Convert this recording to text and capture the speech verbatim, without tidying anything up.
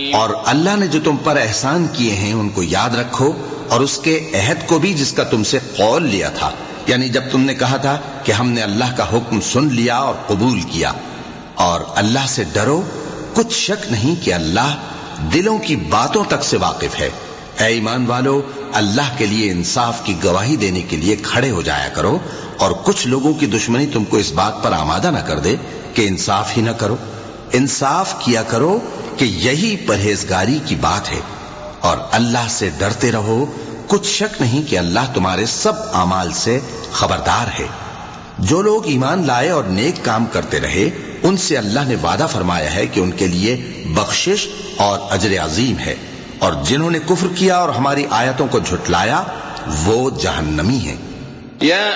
और अल्लाह ने जो तुम पर एहसान किए हैं उनको याद रखो, और उसके अहद को भी जिसका तुमसे कौल लिया था, यानी जब तुमने कहा था कि हमने अल्लाह का हुक्म सुन लिया और कबूल किया। और अल्लाह से डरो, कुछ शक नहीं कि अल्लाह दिलों की बातों तक से वाकिफ है। ऐ ईमान वालो, अल्लाह के लिए इंसाफ की गवाही देने के लिए खड़े हो जाया करो, और कुछ लोगों की दुश्मनी तुमको इस बात पर आमादा न कर दे कि इंसाफ ही न करो। इंसाफ किया करो कि यही परहेजगारी की बात है, और अल्लाह से डरते रहो, कुछ शक नहीं कि अल्लाह तुम्हारे सब अमाल से खबरदार है। जो लोग ईमान लाए और नेक काम करते रहे, उनसे अल्लाह ने वादा फरमाया है कि उनके लिए बख्शिश और अजर अजीम है, और जिन्होंने कुफ्र किया और हमारी आयतों को झुटलाया वो जहन्नमी है। या